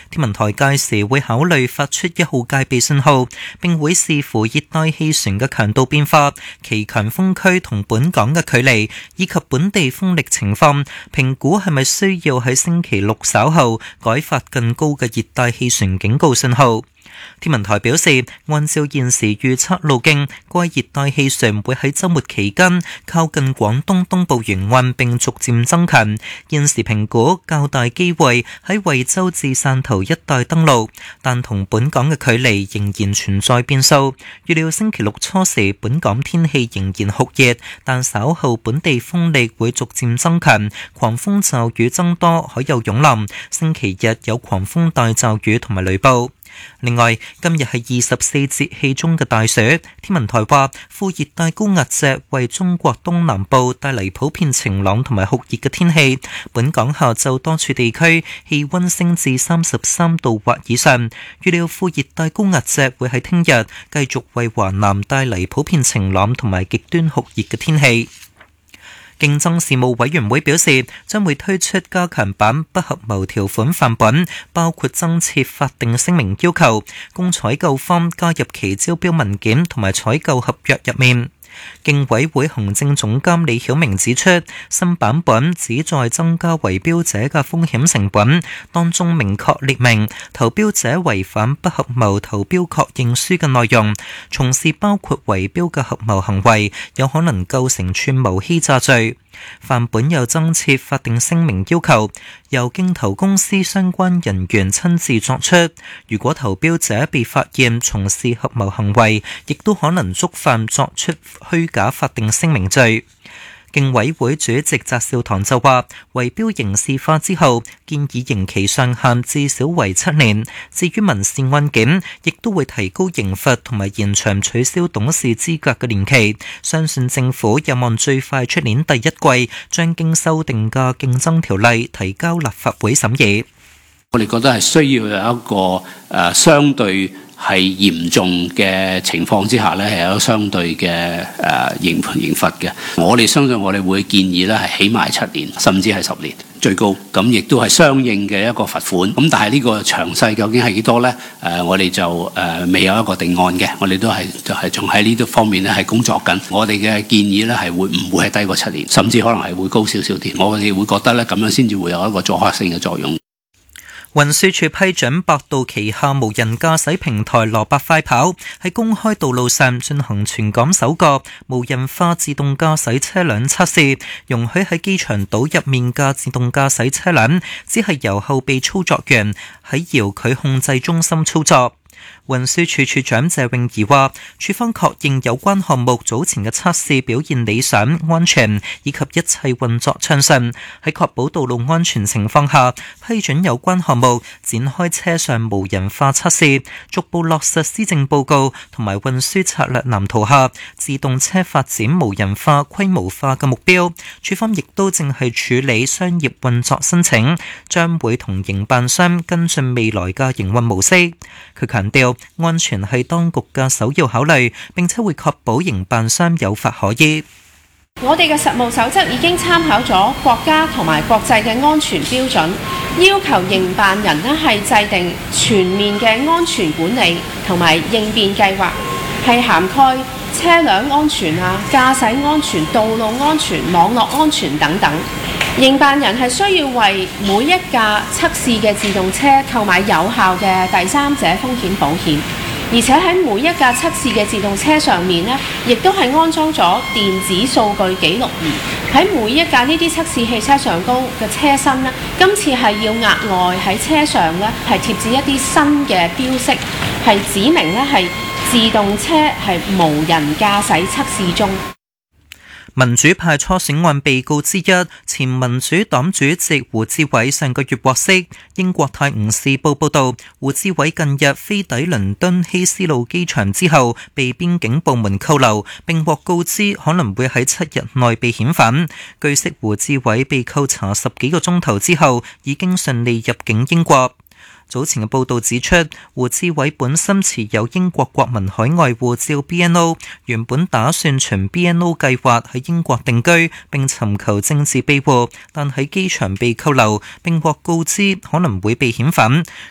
天文台屆時會考慮發出1號戒備信號，並會視乎熱帶氣旋嘅強度變化、其強風區同本港嘅距離以及本地風力情況，評估係咪需要喺星期六稍後改發更高嘅熱帶氣旋警告信號。天文台表示，按照現時預測路徑，該熱帶氣旋會喺週末期間靠近廣東東部沿岸並逐漸增強。現時評估較大機會喺惠州至汕頭一帶登陸，但同本港嘅距離仍然存在變數。預料星期六初時，本港天氣仍然酷熱，但稍後本地風力會逐漸增強，狂風驟雨增多，海有湧浪。星期日有狂風大驟雨同埋雷暴。另外，今日係24節氣中嘅大雪，天文台話副熱帶高壓脊為中國東南部帶嚟普遍晴朗同埋酷熱嘅天氣。本港下晝多處地區氣溫升至33度或以上。預料副熱帶高壓脊會喺聽日繼續為華南帶嚟普遍晴朗同埋極端酷熱嘅天氣。競爭事務委員會表示，將會推出加強版不合謀條款範本，包括增設法定聲明要求，供採購方加入其招標文件同埋採購合約入面。競委會行政總監李曉明指出，新版本旨在增加圍標者嘅風險成本，當中明確列明投標者違反不合謀投標確認書嘅內容，從事包括圍標嘅合謀行為，有可能構成串謀欺詐罪。範本又增設法定聲明要求，由競投公司相關人員親自作出。如果投標者被發現從事合謀行為，亦都可能觸犯作出虛假法定聲明罪。競委會主席翟紹唐就話，圍標刑事化之後，建議刑期上限至少為7年。至於民事案件，亦都會提高刑罰同埋延長取消董事資格嘅年期。相信政府有望最快出年第一季將經修訂嘅競爭條例提交立法會審議。 我哋覺得係需要有一個相對係嚴重嘅情況之下咧，係有相對嘅刑罰嘅。我哋相信我哋會建議咧係起碼7年，甚至係10年最高。咁亦都係相應嘅一個罰款。咁但係呢個詳細究竟係幾多咧？我哋就未有一個定案嘅。我哋都係仲喺呢啲方面咧係工作緊。我哋嘅建議咧係會唔會係低過7年，甚至可能係會高少少啲。我哋會覺得咧咁樣先至會有一個阻嚇性嘅作用。 運輸署批准百度旗下無人駕駛平台蘿蔔快跑喺公開道路上進行全港首個無人化自動駕駛車輛測試，容許喺機場島入面嘅自動駕駛車輛只係由後備操作員喺遙距控制中心操作。運輸署署長謝永儀話，署方確認有關項目早前嘅測試表現理想、安全以及一切運作暢順，喺確保道路安全情況下，批准有關項目展開車上無人化測試，逐步落實施政報告同埋運輸策略藍圖下自動車發展無人化規模化嘅目標。署方亦都正係處理商業運作申請，將會同營辦商跟進未來嘅營運模式。佢強調，安全係當局嘅首要考慮，並且會確保營辦商有法可依。 我哋嘅實務守則已經參考咗國家同埋國際嘅安全標準，要求營辦人係制定全面嘅安全管理同埋應變計劃，係涵蓋車輛安全啊、駕駛安全、道路安全、網絡安全等等。營辦人係需要為每一架測試嘅自動車購買有效嘅第三者風險保險，而且喺每一架測試嘅自動車上面呢，亦都係安裝咗電子數據記錄儀。喺每一架呢啲測試汽車上高嘅車身呢，今次係要額外喺車上呢係貼置一啲新嘅標識，係指明呢係自動車係無人駕駛測試中。 民主派初選案被告之一，前民主黨主席胡志偉上個月獲釋。英國《泰晤士報》報道，胡志偉近日飛抵倫敦希斯路機場之後，被邊境部門扣留，並獲告知可能會喺7日內被遣返。據悉，胡志偉被扣查10幾個鐘頭之後，已經順利入境英國。早前嘅報道指出，胡志偉本身持有英國國民海外護照 BNO， 原本打算循 BNO 計劃喺英國定居並尋求政治庇護，但喺機場被扣留並獲告知可能會被遣返。